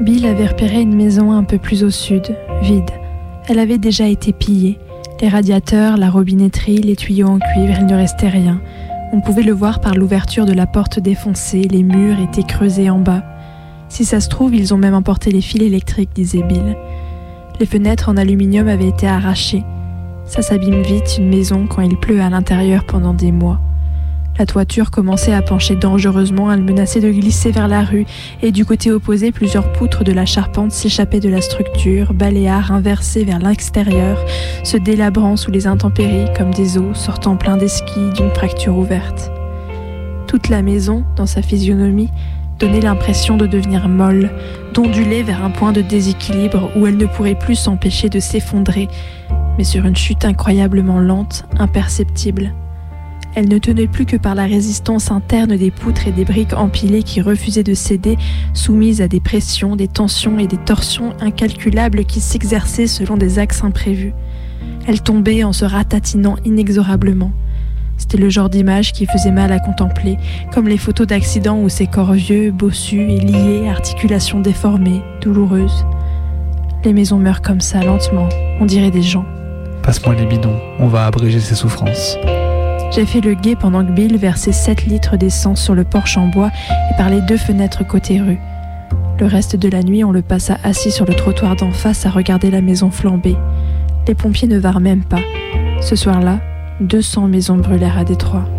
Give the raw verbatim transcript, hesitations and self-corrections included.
Bill avait repéré une maison un peu plus au sud, vide. Elle avait déjà été pillée. Les radiateurs, la robinetterie, les tuyaux en cuivre, il ne restait rien. On pouvait le voir par l'ouverture de la porte défoncée, les murs étaient creusés en bas. Si ça se trouve, ils ont même emporté les fils électriques, disait Bill. Les fenêtres en aluminium avaient été arrachées. Ça s'abîme vite, une maison, quand il pleut à l'intérieur pendant des mois. La toiture commençait à pencher dangereusement, elle menaçait de glisser vers la rue, et du côté opposé, plusieurs poutres de la charpente s'échappaient de la structure, baléares inversées vers l'extérieur, se délabrant sous les intempéries comme des os sortant plein d'esquilles d'une fracture ouverte. Toute la maison, dans sa physionomie, donnait l'impression de devenir molle, d'onduler vers un point de déséquilibre où elle ne pourrait plus s'empêcher de s'effondrer, mais sur une chute incroyablement lente, imperceptible. Elle ne tenait plus que par la résistance interne des poutres et des briques empilées qui refusaient de céder, soumises à des pressions, des tensions et des torsions incalculables qui s'exerçaient selon des axes imprévus. Elle tombait en se ratatinant inexorablement. C'était le genre d'image qui faisait mal à contempler, comme les photos d'accidents où ces corps vieux, bossus et liés, articulations déformées, douloureuses. Les maisons meurent comme ça, lentement, on dirait des gens. Passe-moi les bidons, on va abréger ses souffrances. J'ai fait le guet pendant que Bill versait sept litres d'essence sur le porche en bois et par les deux fenêtres côté rue. Le reste de la nuit, on le passa assis sur le trottoir d'en face à regarder la maison flamber. Les pompiers ne vinrent même pas. Ce soir-là, deux cents maisons brûlèrent à Détroit.